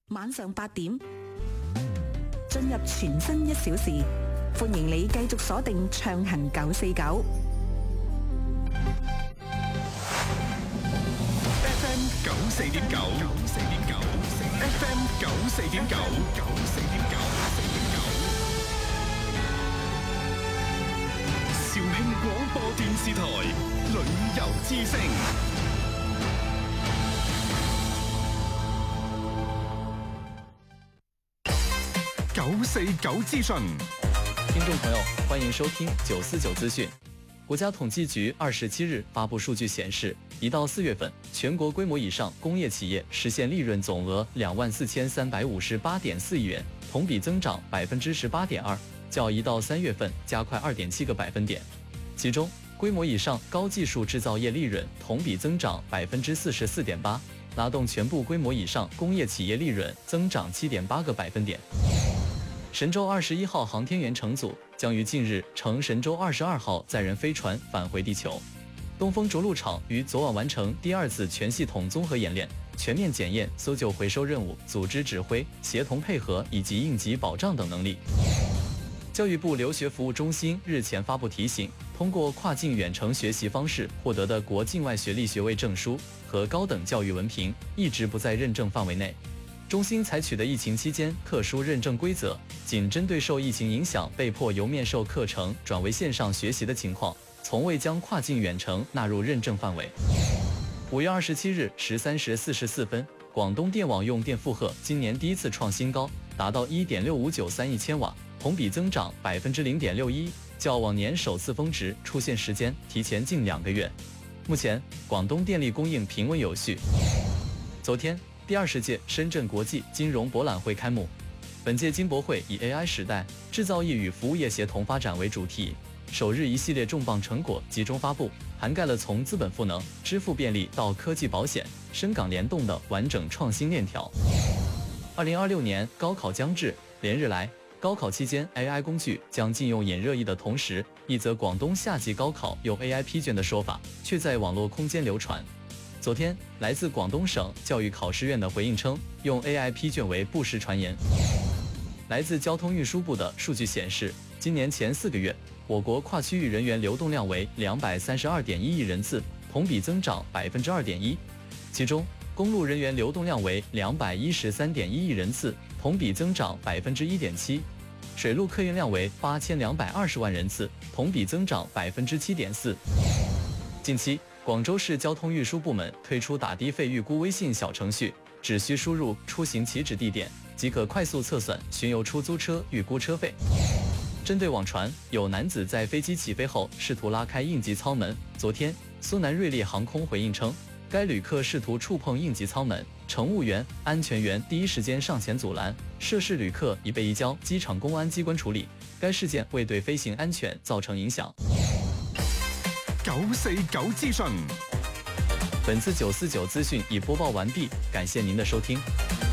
晚上8點，進入全新1小時，歡迎你繼續鎖定暢行949。 FM 94.9 FM 94.9肇慶廣播電視台旅遊之聲。949資訊， 聽眾朋友，歡迎收聽949資訊。國家統計局27日發布數據顯示，1到4月份，全國規模以上工業企業實現利潤總額24358.4億元，同比增長18.2%，較1到3月份加快2.7個百分點。其中，規模以上高技術製造業利潤同比增長44.8%，拉動全部規模以上工業企業利潤增長7.8個百分點。神舟21號航天員乘組將於近日乘神舟22號載人飛船返回地球。東風着陸場於昨晚完成第2次全系統綜合演練，全面檢驗搜救回收任務組織指揮、協同配合以及應急保障等能力。教育部留學服務中心日前發布提醒，通過跨境遠程學習方式獲得的國境外學歷學位證書和高等教育文憑一直不在認證範圍內。中心採取的疫情期間特殊認證規則，僅針對受疫情影響被迫由面授課程轉為線上學習的情況，從未將跨境遠程納入認證範圍。5月27日13時44分，廣東電網用電負荷今年第一次創新高，達到1.6593億千瓦，同比增長0.61%，較往年首次峰值出現時間提前近2個月。目前，廣東電力供應平穩有序。昨天，第20屆深圳國際金融博覽會開幕。本屆金博會以 AI 時代製造業與服務業協同發展為主題，首日一系列重磅成果集中發布，涵蓋了從資本賦能、支付便利到科技保險、深港聯動的完整創新鏈條。2026年高考將至，連日來，高考期間 AI 工具將禁用引熱議的同時，一則廣東夏季高考用 AI 批卷的說法卻在網絡空間流傳。昨天，來自廣東省教育考試院的回應稱，用 AI 批卷為不實傳言。來自交通運輸部的數據顯示，今年前4個月，我國跨區域人員流動量為232.1億人次，同比增長2.1%。其中，公路人員流動量為213.1億人次，同比增長1.7%；水陸客運量為8220萬人次，同比增長7.4%。近期，廣州市交通運輸部門推出打的費預估微信小程序，只需輸入出行起止地點，即可快速測算巡遊出租車預估車費。針對網傳有男子在飛機起飛後試圖拉開應急艙門，昨天蘇南瑞麗航空回應稱，該旅客試圖觸碰應急艙門，乘務員、安全員第一時間上前阻攔，涉事旅客已被移交機場公安機關處理。該事件未對飛行安全造成影響。 949資訊， 本次949資訊已播報完畢，感謝您的收聽。